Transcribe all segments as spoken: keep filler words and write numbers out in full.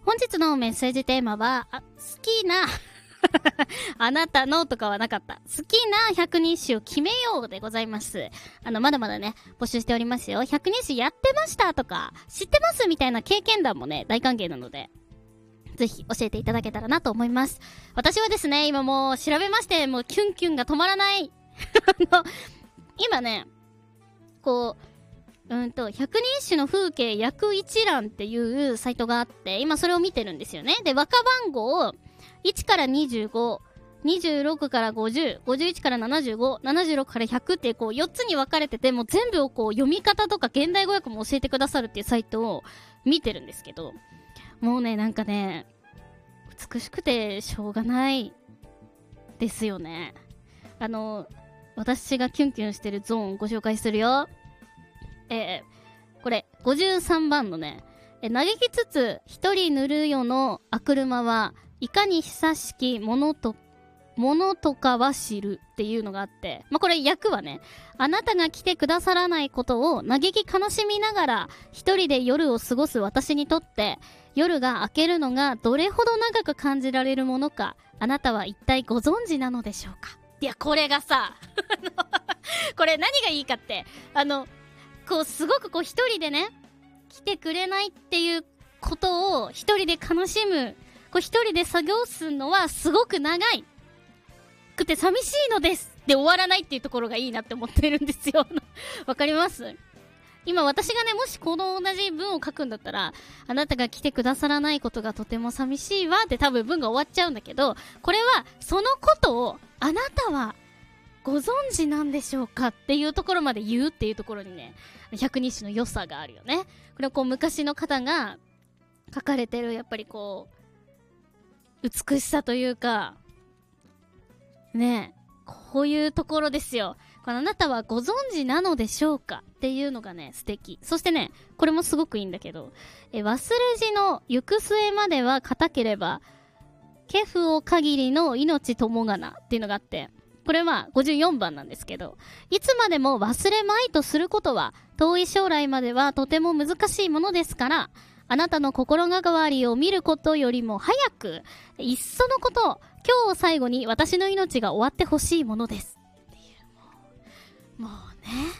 本日のメッセージテーマは、あ、好きな、あなたのとかはなかった。好きな百人一首を決めようでございます。あの、まだまだね、募集しておりますよ。百人一首やってましたとか、知ってますみたいな経験談もね、大歓迎なので、ぜひ教えていただけたらなと思います。私はですね、今もう調べまして、もうキュンキュンが止まらない。あの、今ね、こう、うんと、百人一首の風景訳一覧っていうサイトがあって、今それを見てるんですよね。で、和歌番号、いちからにじゅうご、にじゅうろくからごじゅう、ごじゅういちからななじゅうご、ななじゅうろくからひゃくってこうよっつに分かれてて、もう全部をこう読み方とか現代語訳も教えてくださるっていうサイトを見てるんですけど、もうね、なんかね、美しくてしょうがないですよね。あの、私がキュンキュンしてるゾーンをご紹介するよ。えー、これ、ごじゅうさんばんのね、え嘆きつつ一人塗るよのあくるまはいかに久しきものと、ものとかは知るっていうのがあって、まあ、これ訳はね、あなたが来てくださらないことを嘆き悲しみながら一人で夜を過ごす私にとって、夜が明けるのがどれほど長く感じられるものか、あなたは一体ご存知なのでしょうか。いや、これがさ、これ何がいいかって、あの、こうすごくこう一人でね、来てくれないっていうことを一人で悲しむ、こう一人で作業するのはすごく長いくて寂しいのですで終わらないっていうところがいいなって思ってるんですよ。わかります？今私がね、もしこの同じ文を書くんだったら、あなたが来てくださらないことがとても寂しいわって多分文が終わっちゃうんだけど、これはそのことをあなたはご存知なんでしょうかっていうところまで言うっていうところにね、百人一首の良さがあるよね。これはこう昔の方が書かれてるやっぱりこう美しさというかねえ、こういうところですよ。このあなたはご存知なのでしょうかっていうのがね、素敵。そしてね、これもすごくいいんだけど、え忘れじの行く末までは固ければケフを限りの命ともがなっていうのがあって、これはごじゅうよんばんなんですけど、いつまでも忘れまいとすることは遠い将来まではとても難しいものですから、あなたの心変わりを見ることよりも早く、いっそのこと、今日を最後に私の命が終わってほしいものです。っていう、もう、もうね。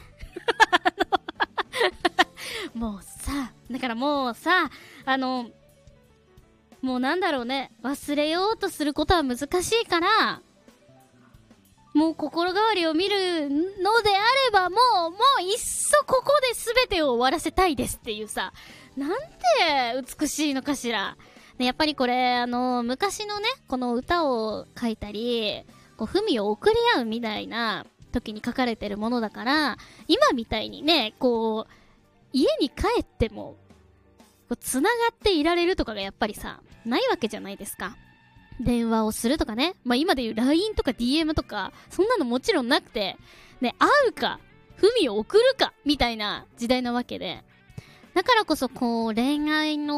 もうさ、だからもうさ、あの、もうなんだろうね、忘れようとすることは難しいから、もう心変わりを見るのであれば、もう、もういっそここで全てを終わらせたいですっていうさ、なんて美しいのかしら。ね、やっぱりこれ、あの、昔のね、この歌を書いたり、こう、文を送り合うみたいな時に書かれてるものだから、今みたいにね、こう、家に帰っても、こう、繋がっていられるとかがやっぱりさ、ないわけじゃないですか。電話をするとかね。まあ今でいう ライン とか ディーエム とか、そんなのもちろんなくて、ね、会うか、文を送るか、みたいな時代なわけで。だからこそ、こう、恋愛の